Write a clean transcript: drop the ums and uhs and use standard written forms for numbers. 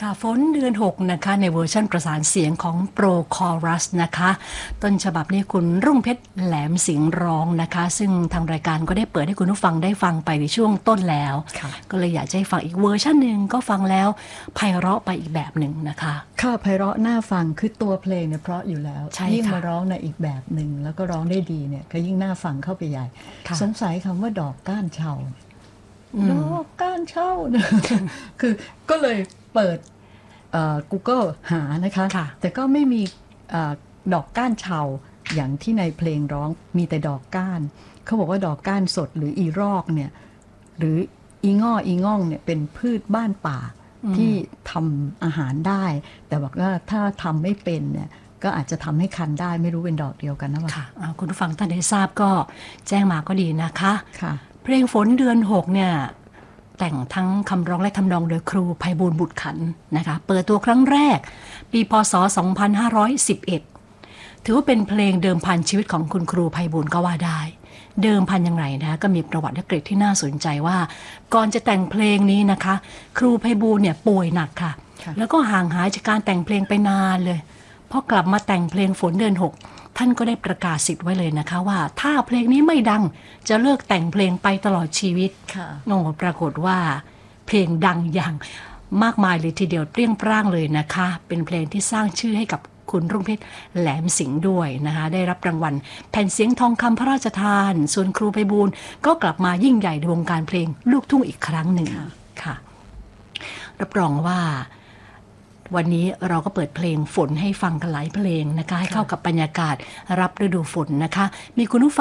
ค่ะฝนเดือน6นะคะในเวอร์ชันประสานเสียงของโปรคอรัสนะคะต้นฉบับนี้คุณรุ่งเพชรแหลมสิงห์ร้องนะคะซึ่งทางรายการก็ได้เปิดให้คุณผู้ฟังได้ฟังไปในช่วงต้นแล้วก็เลยอยากจะให้ฟังอีกเวอร์ชันหนึ่งก็ฟังแล้วไพเราะไปอีกแบบหนึ่งนะคะค่ะไพเราะน่าฟังคือตัวเพลงเนี่ยเพราะอยู่แล้วยิ่งมาร้องในอีกแบบหนึ่งแล้วก็ร้องได้ดีเนี่ยก็ยิ่งน่าฟังเข้าไปใหญ่สงสัยคำว่าดอกก้านเชาดอกก้านเชาคือก็เลยเปิดGoogle หานะคะแต่ก็ไม่มีดอกก้านเชาอย่างที่ในเพลงร้องมีแต่ดอกก้านเขาบอกว่าดอกก้านสดหรืออีรอกเนี่ยหรืออีง่องเนี่ยเป็นพืชบ้านป่าที่ทำอาหารได้แต่บอกว่าถ้าทำไม่เป็นเนี่ยก็อาจจะทำให้คันได้ไม่รู้เป็นดอกเดียวกันนะว่าคุณผู้ฟังท่านใดทราบก็แจ้งมาก็ดีนะคะเพลงฝนเดือน6เนี่ยแต่งทั้งคำร้องและทำนองโดยครูไพบูลย์บุตรขันนะคะเปิดตัวครั้งแรกปีพ.ศ. 2511ถือว่าเป็นเพลงเดิมพันชีวิตของคุณครูไพบูลย์ก็ว่าได้เดิมพันอย่างไรนะก็มีประวัติและเกร็ดที่น่าสนใจว่าก่อนจะแต่งเพลงนี้นะคะครูไพบูลย์เนี่ยป่วยหนักค่ะแล้วก็ห่างหายจากการแต่งเพลงไปนานเลยพอกลับมาแต่งเพลงฝนเดือน6ท่านก็ได้ประกาศสิทธิ์ไว้เลยนะคะว่าถ้าเพลงนี้ไม่ดังจะเลิกแต่งเพลงไปตลอดชีวิตปรากฏว่าเพลงดังอย่างมากมายเลยทีเดียวเปรี้ยงปร้างเลยนะคะเป็นเพลงที่สร้างชื่อให้กับคุณรุ่งเพชรแหลมสิงห์ด้วยนะคะได้รับรางวัลแผ่นเสียงทองคำพระราชทานส่วนครูไพบูลย์ก็กลับมายิ่งใหญ่ในวงการเพลงลูกทุ่งอีกครั้งหนึ่งค่ะรับรองว่าวันนี้เราก็เปิดเพลงฝนให้ฟังกันหลายเพลงนะคะให้เข้ากับบรรยากาศรับฤดูฝนนะคะมีคุณผู้ฟัง